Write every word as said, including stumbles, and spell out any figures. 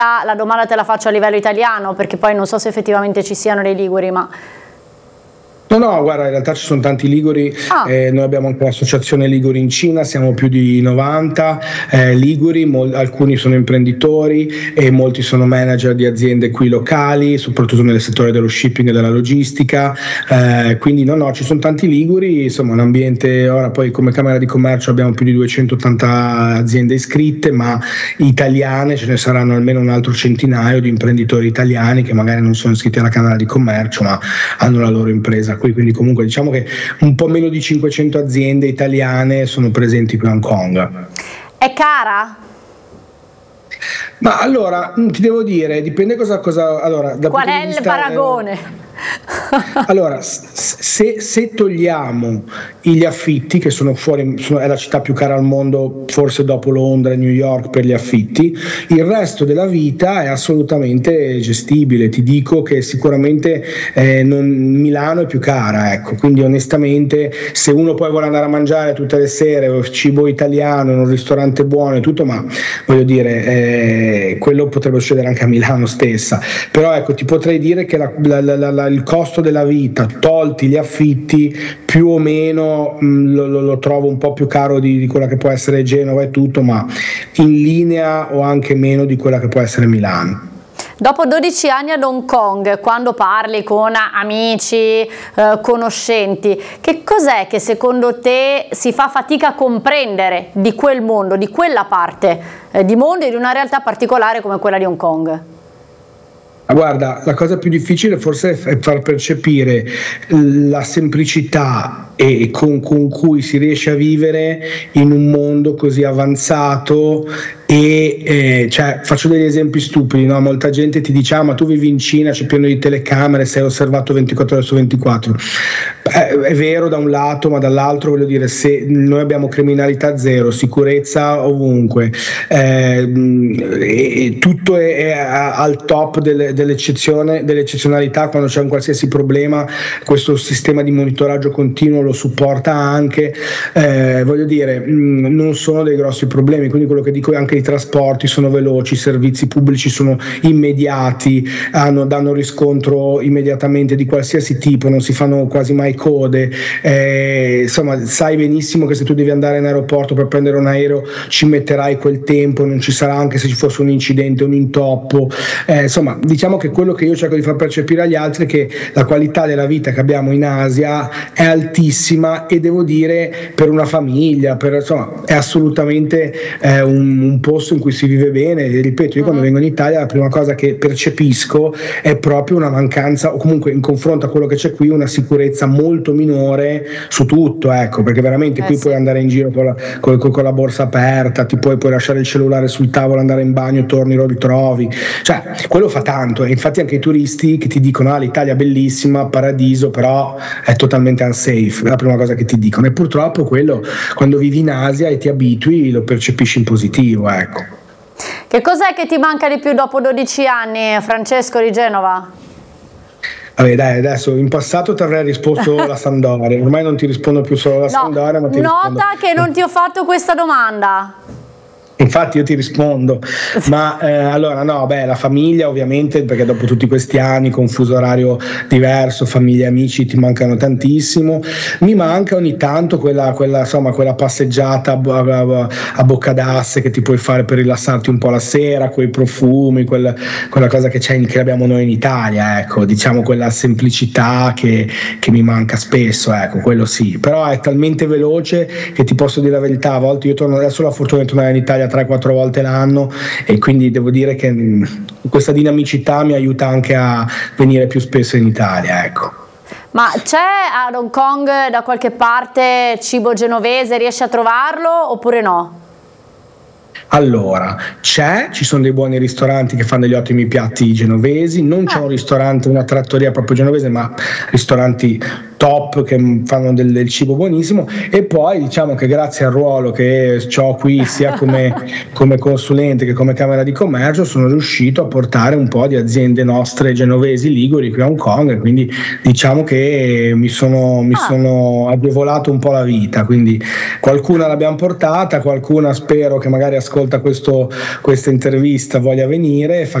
La domanda te la faccio a livello italiano, perché poi non so se effettivamente ci siano dei liguri, ma... No, no, guarda, in realtà ci sono tanti liguri, ah. eh, noi abbiamo anche l'associazione Liguri in Cina, siamo più di novanta eh, liguri, mol- alcuni sono imprenditori e molti sono manager di aziende qui locali, soprattutto nel settore dello shipping e della logistica, eh, quindi no, no, ci sono tanti liguri, insomma un ambiente, ora poi come Camera di Commercio abbiamo più di duecentottanta aziende iscritte, ma italiane ce ne saranno almeno un altro centinaio di imprenditori italiani che magari non sono iscritti alla Camera di Commercio, ma hanno la loro impresa. Quindi comunque diciamo che un po' meno di cinquecento aziende italiane sono presenti qui a Hong Kong. È cara? Ma allora, ti devo dire, dipende cosa... cosa allora, da qual è il vista, paragone? Eh, allora, se, se togliamo gli affitti, che sono fuori, sono, è la città più cara al mondo, forse dopo Londra e New York per gli affitti, il resto della vita è assolutamente gestibile. Ti dico che sicuramente eh, non, Milano è più cara, ecco, quindi onestamente se uno poi vuole andare a mangiare tutte le sere cibo italiano in un ristorante buono e tutto, ma voglio dire, eh, quello potrebbe succedere anche a Milano stessa, però ecco, ti potrei dire che la, la, la, la il costo della vita, tolti gli affitti, più o meno mh, lo, lo trovo un po' più caro di, di quella che può essere Genova e tutto, ma in linea o anche meno di quella che può essere Milano. Dopo dodici anni ad Hong Kong, quando parli con amici, eh, conoscenti, che cos'è che secondo te si fa fatica a comprendere di quel mondo, di quella parte eh, di mondo e di una realtà particolare come quella di Hong Kong? Guarda, la cosa più difficile forse è far percepire la semplicità e con, con cui si riesce a vivere in un mondo così avanzato e eh, cioè, faccio degli esempi stupidi, no? Molta gente ti dice ah, ma tu vivi in Cina, c'è pieno di telecamere, sei osservato ventiquattro ore su ventiquattro. Eh, è vero da un lato, ma dall'altro voglio dire, se noi abbiamo criminalità zero, sicurezza ovunque, eh, e tutto è, è al top delle, dell'eccezione, dell'eccezionalità, quando c'è un qualsiasi problema questo sistema di monitoraggio continuo lo supporta anche, eh, voglio dire, mh, non sono dei grossi problemi, quindi quello che dico è anche i trasporti sono veloci, i servizi pubblici sono immediati, hanno, danno riscontro immediatamente di qualsiasi tipo, non si fanno quasi mai code, eh, insomma sai benissimo che se tu devi andare in aeroporto per prendere un aereo ci metterai quel tempo, non ci sarà anche se ci fosse un incidente, un intoppo, eh, insomma diciamo che quello che io cerco di far percepire agli altri è che la qualità della vita che abbiamo in Asia è altissima e devo dire per una famiglia, per, insomma, è assolutamente eh, un, un posto in cui si vive bene. E ripeto, io quando vengo in Italia la prima cosa che percepisco è proprio una mancanza, o comunque in confronto a quello che c'è qui, una sicurezza molto minore su tutto, ecco, perché veramente eh qui sì. Puoi andare in giro con la, con, con la borsa aperta, ti puoi, puoi lasciare il cellulare sul tavolo, andare in bagno, torni, lo ritrovi, cioè quello fa tanto. E infatti anche i turisti che ti dicono ah, l'Italia è bellissima, paradiso, però è totalmente unsafe, è la prima cosa che ti dicono, e purtroppo quello quando vivi in Asia e ti abitui lo percepisci in positivo, ecco. Che cos'è che ti manca di più dopo dodici anni, Francesco di Genova? Vabbè dai, adesso in passato ti avrei risposto la Sampdoria, ormai non ti rispondo più solo la no, Sampdoria, ma ti nota rispondo... che non ti ho fatto questa domanda. Infatti io ti rispondo, ma eh, allora no, beh, la famiglia ovviamente, perché dopo tutti questi anni con fuso orario diverso, famiglia e amici ti mancano tantissimo. Mi manca ogni tanto quella, quella, insomma, quella passeggiata a, a, a bocca d'asse che ti puoi fare per rilassarti un po' la sera, quei profumi, quella, quella cosa che, c'è in, che abbiamo noi in Italia, ecco, diciamo quella semplicità che, che mi manca spesso, ecco, quello sì, però è talmente veloce che ti posso dire la verità, a volte io torno, adesso ho la fortuna di tornare in Italia tre quattro volte l'anno e quindi devo dire che mh, questa dinamicità mi aiuta anche a venire più spesso in Italia, ecco. Ma c'è ad Hong Kong da qualche parte cibo genovese, riesci a trovarlo oppure no? Allora, c'è, ci sono dei buoni ristoranti che fanno degli ottimi piatti genovesi, non c'è un ristorante, una trattoria proprio genovese, ma ristoranti top che fanno del, del cibo buonissimo, e poi diciamo che grazie al ruolo che ho qui sia come, come consulente che come Camera di Commercio sono riuscito a portare un po' di aziende nostre genovesi, liguri qui a Hong Kong, e quindi diciamo che mi sono, mi ah. sono agevolato un po' la vita, quindi qualcuna l'abbiamo portata, qualcuna spero che magari ascolta questo, questa intervista voglia venire.